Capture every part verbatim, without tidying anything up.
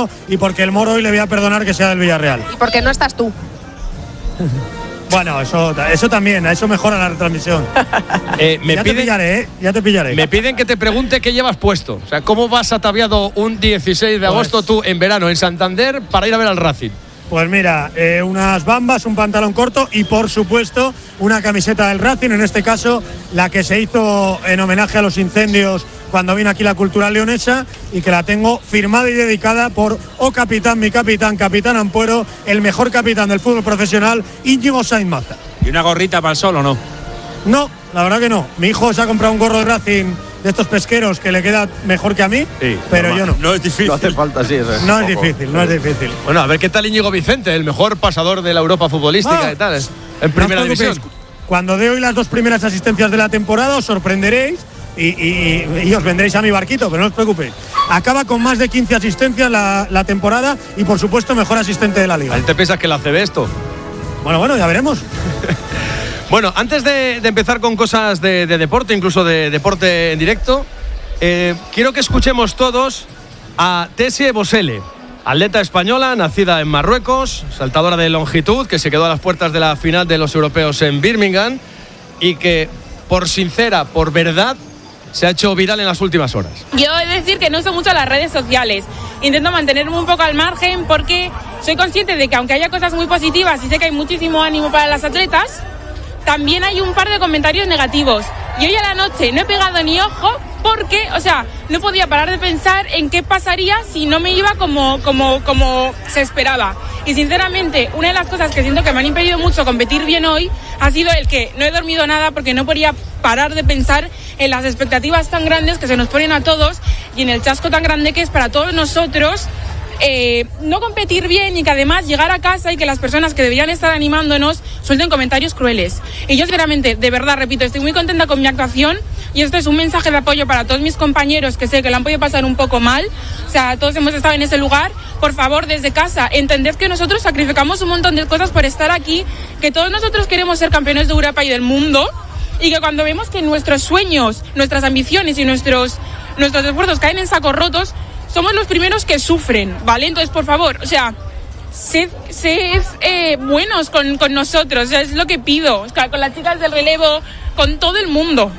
Moro y porque el Moro hoy le voy a perdonar que sea del Villarreal. Y porque no estás tú. Bueno, eso, eso también, eso mejora la retransmisión. eh, me ya piden, te pillaré, ¿eh? Ya te pillaré. Me piden que te pregunte qué llevas puesto. O sea, ¿cómo vas ataviado un dieciséis de agosto pues, tú en verano en Santander para ir a ver al Racing? Pues mira, eh, unas bambas, un pantalón corto y por supuesto una camiseta del Racing, en este caso la que se hizo en homenaje a los incendios cuando vino aquí la Cultural Leonesa y que la tengo firmada y dedicada por O Capitán, mi capitán, Capitán Ampuero, el mejor capitán del fútbol profesional, Íñigo Sainz Maza. ¿Y una gorrita para el sol o no? No, la verdad que no. Mi hijo se ha comprado un gorro de Racing de estos pesqueros que le queda mejor que a mí, sí, pero no, yo no. No es difícil. No hace falta, sí. Eso es no poco. es difícil, no es difícil. Bueno, a ver qué tal Íñigo Vicente, el mejor pasador de la Europa futbolística ah, y tal, ¿eh? En primera no división. Cuando dé hoy las dos primeras asistencias de la temporada os sorprenderéis y, y, y os vendréis a mi barquito, pero no os preocupéis. Acaba con más de quince asistencias la, la temporada y por supuesto mejor asistente de la liga. ¿A ti te piensas que la hace esto? Bueno, bueno, ya veremos. Bueno, antes de, de empezar con cosas de, de deporte, incluso de deporte en directo, eh, quiero que escuchemos todos a Tessie Bosele, atleta española, nacida en Marruecos, saltadora de longitud, que se quedó a las puertas de la final de los europeos en Birmingham y que, por sincera, por verdad, se ha hecho viral en las últimas horas. Yo he de decir que no uso mucho las redes sociales. Intento mantenerme un poco al margen porque soy consciente de que aunque haya cosas muy positivas y sé que hay muchísimo ánimo para las atletas, también hay un par de comentarios negativos. Y hoy a la noche no he pegado ni ojo porque, o sea, no podía parar de pensar en qué pasaría si no me iba como, como, como se esperaba. Y sinceramente, una de las cosas que siento que me han impedido mucho competir bien hoy ha sido el que no he dormido nada porque no podía parar de pensar en las expectativas tan grandes que se nos ponen a todos y en el chasco tan grande que es para todos nosotros eh, no competir bien y que además llegar a casa y que las personas que deberían estar animándonos suelten comentarios crueles. Y yo sinceramente, de verdad, repito, estoy muy contenta con mi actuación y esto es un mensaje de apoyo para todos mis compañeros que sé que lo han podido pasar un poco mal. O sea, todos hemos estado en ese lugar. Por favor, desde casa, entended que nosotros sacrificamos un montón de cosas por estar aquí, que todos nosotros queremos ser campeones de Europa y del mundo y que cuando vemos que nuestros sueños, nuestras ambiciones y nuestros, nuestros esfuerzos caen en sacos rotos, somos los primeros que sufren, ¿vale? Entonces, por favor, o sea, sed, sed eh, buenos con, con nosotros, o sea, es lo que pido, o sea, con las chicas del relevo, con todo el mundo.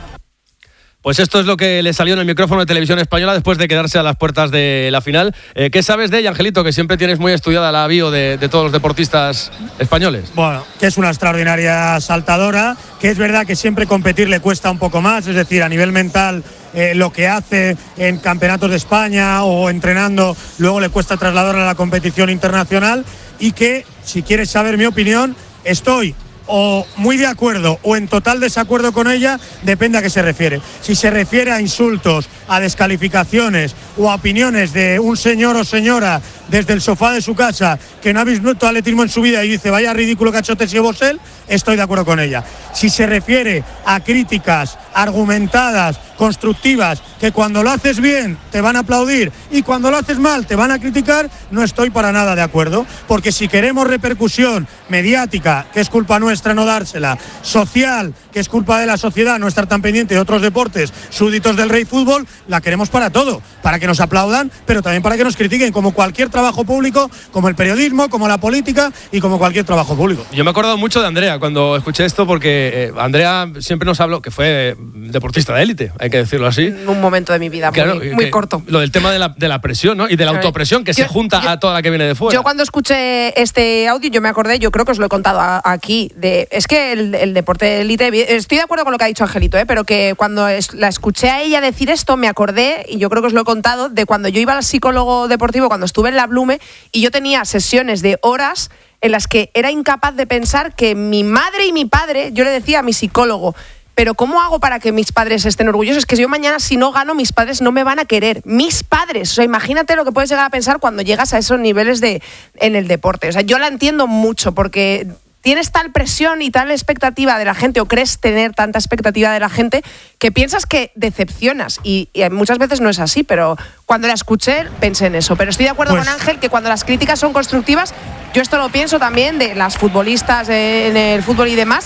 Pues esto es lo que le salió en el micrófono de Televisión Española después de quedarse a las puertas de la final. Eh, ¿Qué sabes de ella, Angelito, que siempre tienes muy estudiada la bio de, de todos los deportistas españoles? Bueno, que es una extraordinaria saltadora, que es verdad que siempre competir le cuesta un poco más, es decir, a nivel mental eh, lo que hace en campeonatos de España o entrenando, luego le cuesta trasladarla a la competición internacional y que, si quieres saber mi opinión, estoy o muy de acuerdo o en total desacuerdo con ella, depende a qué se refiere. Si se refiere a insultos, a descalificaciones o a opiniones de un señor o señora desde el sofá de su casa que no ha visto atletismo en su vida y dice vaya ridículo que ha hecho Tessie Bosele, estoy de acuerdo con ella. Si se refiere a críticas argumentadas, constructivas, que cuando lo haces bien te van a aplaudir y cuando lo haces mal te van a criticar, no estoy para nada de acuerdo, porque si queremos repercusión mediática, que es culpa nuestra no dársela, social, que es culpa de la sociedad no estar tan pendiente de otros deportes, súbditos del rey fútbol, la queremos para todo, para que nos aplaudan, pero también para que nos critiquen, como cualquier trabajo público, como el periodismo, como la política y como cualquier trabajo público. Yo me he acordado mucho de Andrea cuando escuché esto, porque eh, Andrea siempre nos habló, que fue deportista de élite, hay que decirlo así. En un momento de mi vida claro, muy, muy corto. Lo del tema de la, de la presión, ¿no? Y de la autopresión que yo, se junta yo, a toda la que viene de fuera. Yo cuando escuché este audio, yo me acordé, yo creo que os lo he contado a, aquí, de es que el, el deporte de élite, estoy de acuerdo con lo que ha dicho Angelito, ¿eh? Pero que cuando es, la escuché a ella decir esto, me acordé, y yo creo que os lo he contado, de cuando yo iba al psicólogo deportivo, cuando estuve en la Blume, y yo tenía sesiones de horas en las que era incapaz de pensar que mi madre y mi padre, yo le decía a mi psicólogo, pero ¿cómo hago para que mis padres estén orgullosos? Es que yo mañana, si no gano, mis padres no me van a querer. Mis padres. O sea, imagínate lo que puedes llegar a pensar cuando llegas a esos niveles de, en el deporte. O sea, yo la entiendo mucho porque tienes tal presión y tal expectativa de la gente, o crees tener tanta expectativa de la gente, que piensas que decepcionas. Y, y muchas veces no es así, pero cuando la escuché pensé en eso. Pero estoy de acuerdo pues... con Ángel que cuando las críticas son constructivas, yo esto lo pienso también de las futbolistas en el fútbol y demás,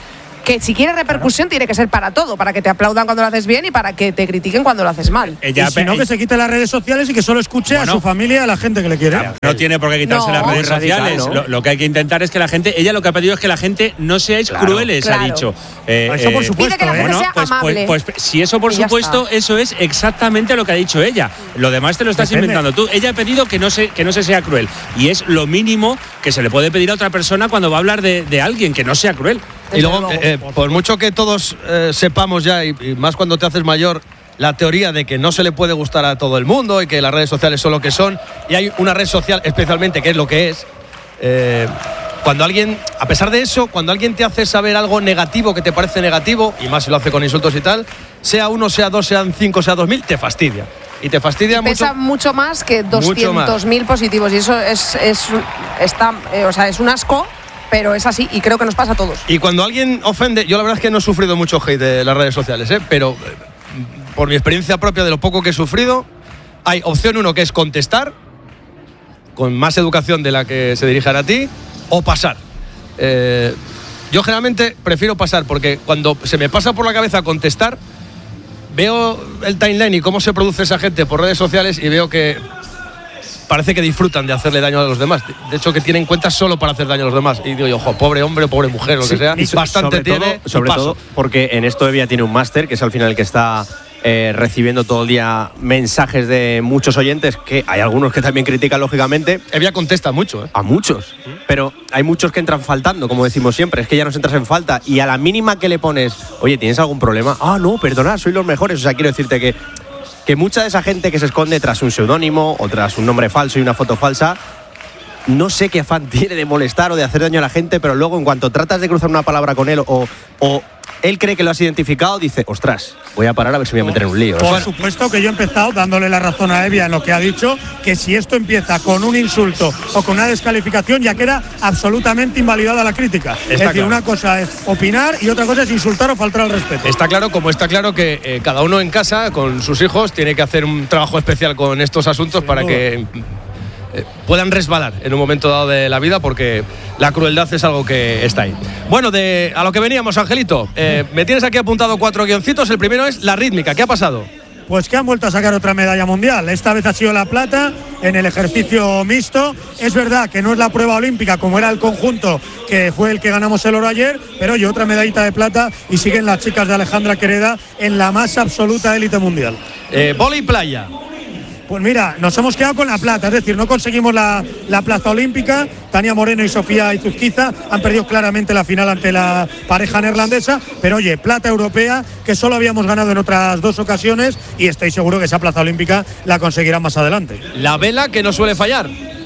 que si quiere repercusión, claro, tiene que ser para todo, para que te aplaudan cuando lo haces bien y para que te critiquen cuando lo haces mal. Ella, y si no, que se quite las redes sociales y que solo escuche bueno, a su familia y a la gente que le quiere. Claro, no tiene por qué quitarse no. las redes sociales. Radical, ¿no? lo, lo que hay que intentar es que la gente, ella lo que ha pedido es que la gente no seáis claro, crueles, claro. ha dicho. Eh, eso por supuesto. Pide que la gente bueno, sea pues, amable. Pues, pues, si eso por supuesto, eso es exactamente lo que ha dicho ella. Lo demás te lo estás Depende. inventando tú. Ella ha pedido que no se, que no se sea cruel. Y es lo mínimo que se le puede pedir a otra persona cuando va a hablar de, de alguien, que no sea cruel. Y luego, eh, por mucho que todos eh, sepamos ya, y, y más cuando te haces mayor, la teoría de que no se le puede gustar a todo el mundo y que las redes sociales son lo que son, y hay una red social especialmente que es lo que es, eh, cuando alguien, a pesar de eso, cuando alguien te hace saber algo negativo que te parece negativo, y más si lo hace con insultos y tal, sea uno, sea dos, sean cinco, sea dos mil, te fastidia. Y te fastidia y pesa mucho. mucho más que doscientos mil positivos. Y eso es, es, está, eh, o sea, es un asco, pero es así y creo que nos pasa a todos. Y cuando alguien ofende, yo la verdad es que no he sufrido mucho hate de las redes sociales, ¿eh? Pero por mi experiencia propia de lo poco que he sufrido, hay opción uno que es contestar, con más educación de la que se dirijan a ti, o pasar. Eh, yo generalmente prefiero pasar porque cuando se me pasa por la cabeza contestar, veo el timeline y cómo se produce esa gente por redes sociales y veo que parece que disfrutan de hacerle daño a los demás. De hecho, que tienen cuentas solo para hacer daño a los demás. Y digo yo, ojo, pobre hombre, pobre mujer, lo sí, que sea, y bastante sobre tiene. Todo, sobre todo porque en esto Evia tiene un máster, que es al final el que está eh, recibiendo todo el día mensajes de muchos oyentes, que hay algunos que también critican, lógicamente. Evia contesta mucho, ¿eh? A muchos. ¿Mm? Pero hay muchos que entran faltando, como decimos siempre. Es que ya nos entras en falta. Y a la mínima que le pones, oye, ¿tienes algún problema? Ah, no, perdona, soy los mejores. O sea, quiero decirte que que mucha de esa gente que se esconde tras un seudónimo o tras un nombre falso y una foto falsa, no sé qué afán tiene de molestar o de hacer daño a la gente, pero luego en cuanto tratas de cruzar una palabra con él o, o él cree que lo has identificado, dice, ostras, voy a parar a ver si me voy a meter en un lío. Por o sea, supuesto que yo he empezado dándole la razón a Evia en lo que ha dicho, que si esto empieza con un insulto o con una descalificación, ya queda absolutamente invalidada la crítica. Está es decir, claro. Una cosa es opinar y otra cosa es insultar o faltar al respeto. Está claro, como está claro que eh, cada uno en casa, con sus hijos, tiene que hacer un trabajo especial con estos asuntos Sin para duda. que Eh, puedan resbalar en un momento dado de la vida, porque la crueldad es algo que está ahí. Bueno, de a lo que veníamos, Angelito, eh, me tienes aquí apuntado cuatro guioncitos. El primero es la rítmica. ¿Qué ha pasado? Pues que han vuelto a sacar otra medalla mundial. Esta vez ha sido la plata en el ejercicio mixto. Es verdad que no es la prueba olímpica como era el conjunto, que fue el que ganamos el oro ayer, pero oye, otra medallita de plata y siguen las chicas de Alejandra Quereda en la más absoluta élite mundial. Eh, Vóley playa. Pues mira, nos hemos quedado con la plata, es decir, no conseguimos la, la plaza olímpica. Tania Moreno y Sofía Izuzquiza han perdido claramente la final ante la pareja neerlandesa, pero oye, plata europea que solo habíamos ganado en otras dos ocasiones y estoy seguro que esa plaza olímpica la conseguirán más adelante. La vela que no suele fallar.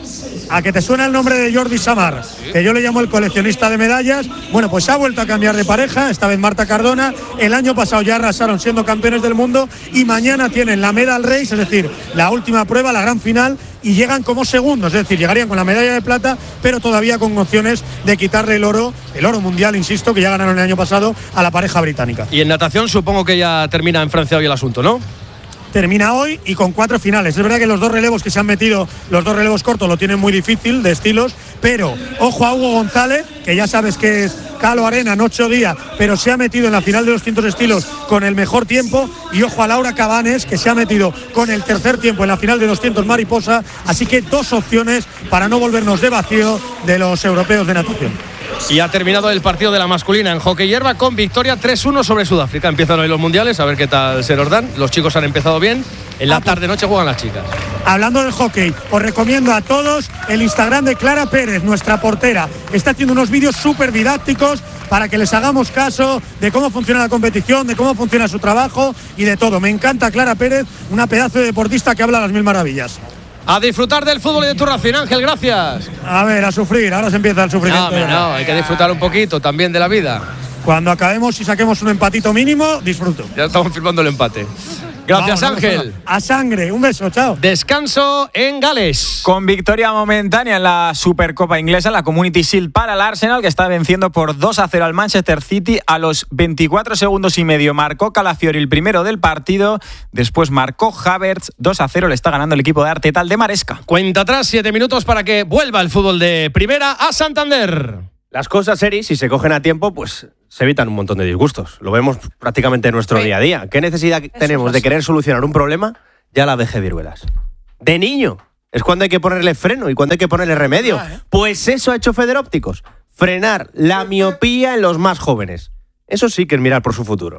A que te suena el nombre de Jordi Samar, que yo le llamo el coleccionista de medallas. Bueno, pues ha vuelto a cambiar de pareja, esta vez Marta Cardona. El año pasado ya arrasaron siendo campeones del mundo y mañana tienen la medal race, es decir, la última prueba, la gran final, y llegan como segundos, es decir, llegarían con la medalla de plata, pero todavía con opciones de quitarle el oro, el oro mundial, insisto, que ya ganaron el año pasado a la pareja británica. Y en natación supongo que ya termina en Francia hoy el asunto, ¿no? Termina hoy y con cuatro finales. Es verdad que los dos relevos que se han metido, los dos relevos cortos, lo tienen muy difícil de estilos, pero ojo a Hugo González, que ya sabes que es Calo Arena en ocho días, pero se ha metido en la final de doscientos estilos con el mejor tiempo, y ojo a Laura Cabanes, que se ha metido con el tercer tiempo en la final de doscientos mariposa, así que dos opciones para no volvernos de vacío de los europeos de natación. Y ha terminado el partido de la masculina en hockey hierba con victoria tres uno sobre Sudáfrica. Empiezan hoy los mundiales, a ver qué tal se nos dan. Los chicos han empezado bien. En la tarde-noche juegan las chicas. Hablando del hockey, os recomiendo a todos el Instagram de Clara Pérez, nuestra portera. Está haciendo unos vídeos súper didácticos para que les hagamos caso de cómo funciona la competición, de cómo funciona su trabajo y de todo. Me encanta Clara Pérez, una pedazo de deportista que habla a las mil maravillas. A disfrutar del fútbol y de tu Racing, Ángel, gracias. A ver, a sufrir, ahora se empieza el sufrimiento. No, no, hay que disfrutar un poquito también de la vida. Cuando acabemos y saquemos un empatito mínimo, disfruto. Ya estamos firmando el empate. Gracias, Vamos, Ángel. A sangre, un beso, chao. Descanso en Gales. Con victoria momentánea en la Supercopa inglesa, la Community Shield para el Arsenal, que está venciendo por dos a cero al Manchester City. A los veinticuatro segundos y medio marcó Calafiori el primero del partido. Después marcó Havertz. dos a cero le está ganando el equipo de Arteta al de Maresca. Cuenta atrás, siete minutos para que vuelva el fútbol de primera a Santander. Las cosas, Eri, si se cogen a tiempo, pues se evitan un montón de disgustos. Lo vemos prácticamente en nuestro Sí. día a día. ¿Qué necesidad tenemos de querer solucionar un problema? Ya la vejez, viruelas. De niño. Es cuando hay que ponerle freno y cuando hay que ponerle remedio. Pues eso ha hecho Federópticos. Frenar la miopía en los más jóvenes. Eso sí que es mirar por su futuro.